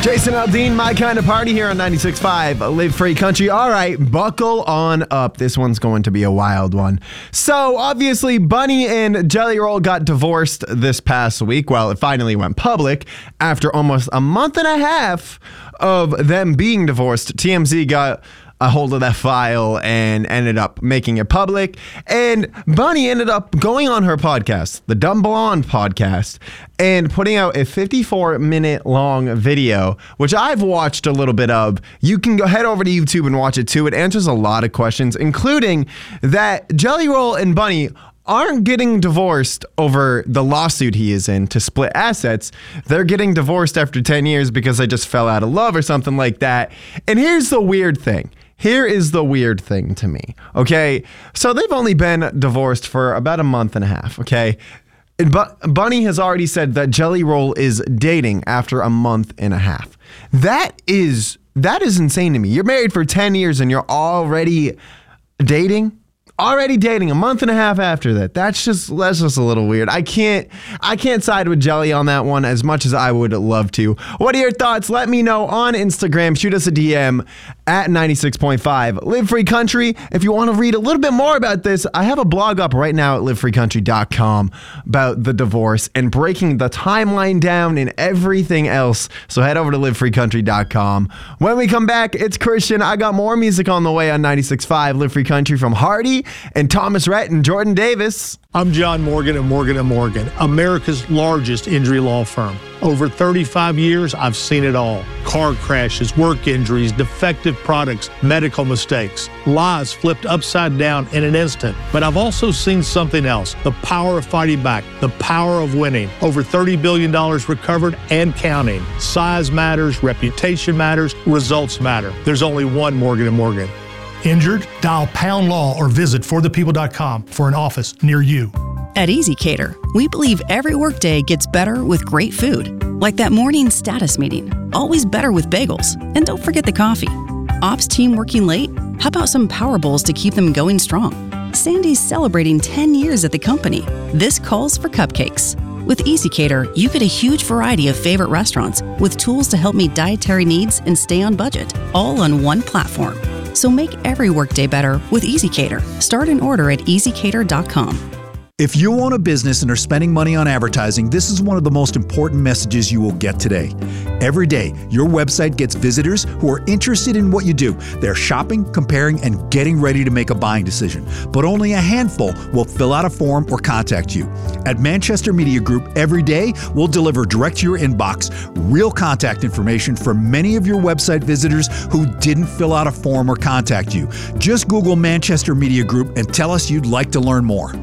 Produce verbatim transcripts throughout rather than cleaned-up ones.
Jason Aldean, My Kind of Party here on ninety-six point five Live Free Country. All right, buckle on up. This one's going to be a wild one. So, obviously, Bunny and Jelly Roll got divorced this past week. Well, it finally went public after almost a month and a half of them being divorced. T M Z got a hold of that file and ended up making it public. And Bunny ended up going on her podcast, the Dumb Blonde podcast, and putting out a fifty-four minute long video, which I've watched a little bit of. You can go head over to YouTube and watch it too. It answers a lot of questions, including that Jelly Roll and Bunny aren't getting divorced over the lawsuit he is in to split assets. They're getting divorced after ten years because they just fell out of love or something like that. And here's the weird thing. Here is the weird thing to me, okay? So they've only been divorced for about a month and a half, okay? But Bunny has already said that Jelly Roll is dating after a month and a half. That is that is insane to me. You're married for ten years and you're already dating? Already dating a month and a half after that. That's just that's just a little weird. I can't I can't side with Jelly on that one as much as I would love to. What are your thoughts? Let me know on Instagram. Shoot us a D M at ninety-six point five Live Free Country. If you want to read a little bit more about this, I have a blog up right now at live free country dot com about the divorce and breaking the timeline down and everything else. So head over to live free country dot com. When we come back, it's Christian. I got more music on the way on ninety-six point five Live Free Country from Hardy and Thomas Rhett and Jordan Davis. I'm John Morgan at Morgan and Morgan, America's largest injury law firm. Over thirty-five years, I've seen it all. Car crashes, work injuries, defective products, medical mistakes, lives flipped upside down in an instant. But I've also seen something else, the power of fighting back, the power of winning. Over thirty billion dollars recovered and counting. Size matters, reputation matters, results matter. There's only one Morgan and Morgan. Injured? Dial Pound Law or visit for the people dot com for an office near you. At ezCater, we believe every workday gets better with great food. Like that morning status meeting, always better with bagels. And don't forget the coffee. Ops team working late? How about some Power Bowls to keep them going strong? Sandy's celebrating ten years at the company. This calls for cupcakes. With ezCater, you get a huge variety of favorite restaurants with tools to help meet dietary needs and stay on budget, all on one platform. So make every workday better with ezCater. Start an order at easy cater dot com. If you own a business and are spending money on advertising, this is one of the most important messages you will get today. Every day, your website gets visitors who are interested in what you do. They're shopping, comparing, and getting ready to make a buying decision. But only a handful will fill out a form or contact you. At Manchester Media Group, every day, we'll deliver direct to your inbox real contact information for many of your website visitors who didn't fill out a form or contact you. Just Google Manchester Media Group and tell us you'd like to learn more.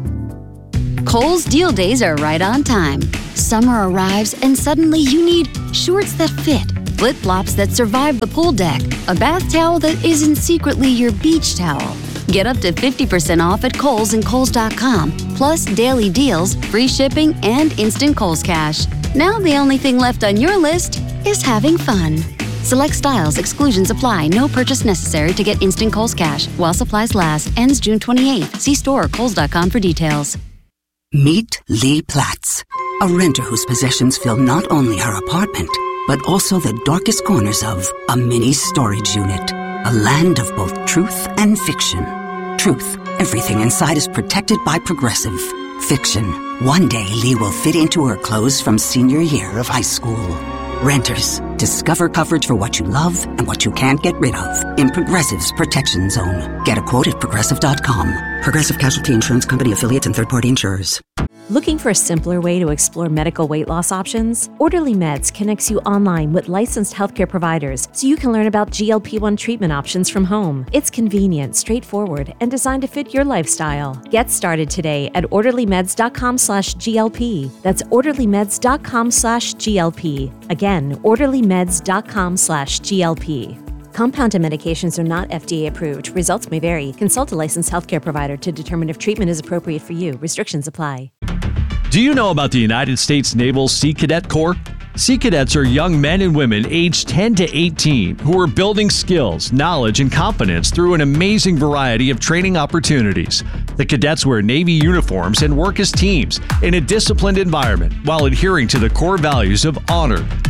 Kohl's Deal Days are right on time. Summer arrives and suddenly you need shorts that fit, flip-flops that survive the pool deck, a bath towel that isn't secretly your beach towel. Get up to fifty percent off at Kohl's and Kohl's dot com, plus daily deals, free shipping, and instant Kohl's Cash. Now the only thing left on your list is having fun. Select styles, exclusions apply, no purchase necessary to get instant Kohl's Cash. While supplies last, ends June twenty-eighth. See store or Kohl's dot com for details. Meet Lee Platts, a renter whose possessions fill not only her apartment, but also the darkest corners of a mini storage unit. A land of both truth and fiction. Truth, everything inside is protected by Progressive. Fiction, one day Lee will fit into her clothes from senior year of high school. Renters, discover coverage for what you love and what you can't get rid of in Progressive's Protection Zone. Get a quote at progressive dot com. Progressive Casualty Insurance Company affiliates and third-party insurers. Looking for a simpler way to explore medical weight loss options? Orderly Meds connects you online with licensed healthcare providers so you can learn about G L P one treatment options from home. It's convenient, straightforward, and designed to fit your lifestyle. Get started today at orderly meds dot com slash G L P. That's orderly meds dot com slash G L P. Again, orderly meds dot com slash G L P. Compounded medications are not F D A approved. Results may vary. Consult a licensed healthcare provider to determine if treatment is appropriate for you. Restrictions apply. Do you know about the United States Naval Sea Cadet Corps? Sea Cadets are young men and women aged ten to eighteen who are building skills, knowledge, and confidence through an amazing variety of training opportunities. The cadets wear Navy uniforms and work as teams in a disciplined environment while adhering to the core values of honor,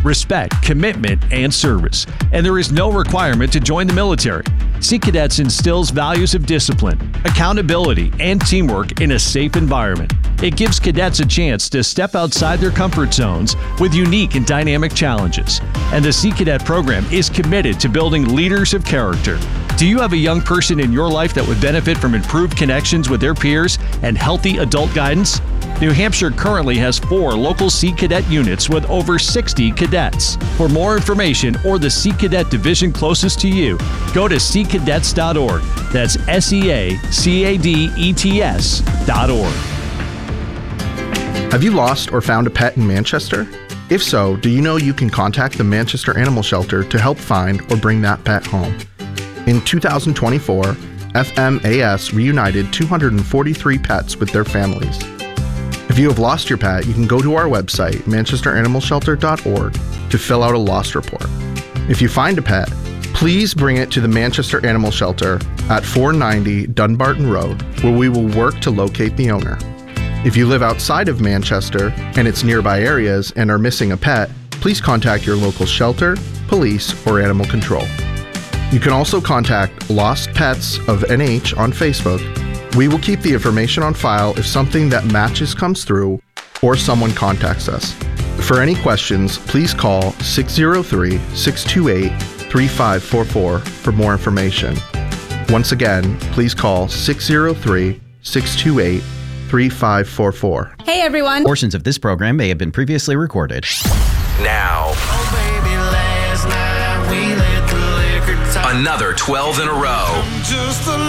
respect, commitment, and service. And there is no requirement to join the military. Sea Cadets instills values of discipline, accountability, and teamwork in a safe environment. It gives cadets a chance to step outside their comfort zones with unique and dynamic challenges. And the Sea Cadet program is committed to building leaders of character. Do you have a young person in your life that would benefit from improved connections with their peers and healthy adult guidance? New Hampshire currently has four local Sea Cadet units with over sixty cadets. For more information or the Sea Cadet division closest to you, go to sea cadets dot org. That's S E A C A D E T S dot org. Have you lost or found a pet in Manchester? If so, do you know you can contact the Manchester Animal Shelter to help find or bring that pet home? In two thousand twenty-four, F M A S reunited two hundred forty-three pets with their families. If you have lost your pet, you can go to our website, manchester animal shelter dot org, to fill out a lost report. If you find a pet, please bring it to the Manchester Animal Shelter at four ninety Dunbarton Road, where we will work to locate the owner. If you live outside of Manchester and its nearby areas and are missing a pet, please contact your local shelter, police, or animal control. You can also contact Lost Pets of N H on Facebook. We will keep the information on file if something that matches comes through or someone contacts us. For any questions, please call six oh three, six two eight, three five four four for more information. Once again, please call six oh three, six two eight, three five four four. Hey everyone! Portions of this program may have been previously recorded. Now, oh, baby, last night we let the liquor talk. Another twelve in a row. I'm just a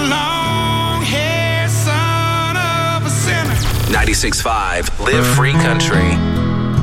long-haired son of a sinner. ninety-six point five Live Free Country.